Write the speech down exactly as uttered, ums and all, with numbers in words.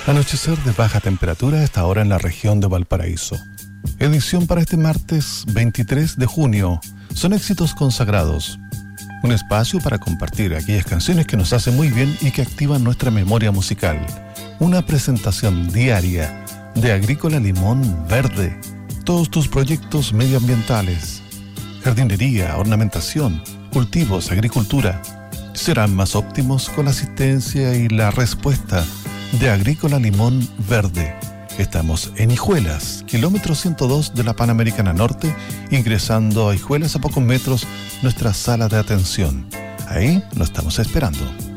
Anochecer de baja temperatura a esta hora en la región de Valparaíso. Edición para este martes veintitrés de junio. Son éxitos consagrados. Un espacio para compartir aquellas canciones que nos hacen muy bien y que activan nuestra memoria musical. Una presentación diaria de Agrícola Limón Verde. Todos tus proyectos medioambientales, jardinería, ornamentación, cultivos, agricultura, serán más óptimos con la asistencia y la respuesta de Agrícola Limón Verde. Estamos en Hijuelas, kilómetro ciento dos de la Panamericana Norte, ingresando a Hijuelas a pocos metros nuestra sala de atención. Ahí lo estamos esperando.